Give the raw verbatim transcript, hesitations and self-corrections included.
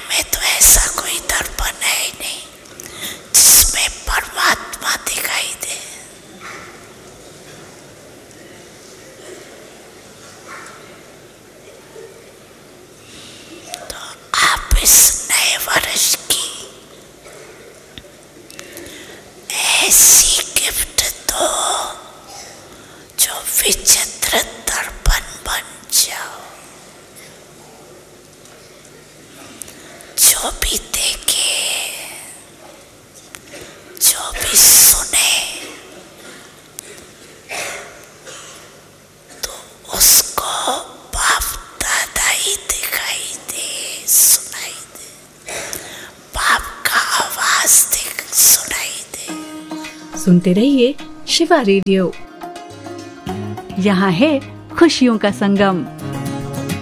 में तो ऐसा कोई दर्पण है ही नहीं जिसमें परमात्मा दिखाई दे। तो आप इस नए वर्ष की ऐसी गिफ्ट दो जो विचित्र दर्पण बन जाओ। जो भी देखे, जो भी सुने, तो उसको बाप दादा ही दिखाई दे, सुनाई दे, बाप का आवाज दिख सुनाई दे। सुनते रहिए शिवा रेडियो, यहाँ है खुशियों का संगम।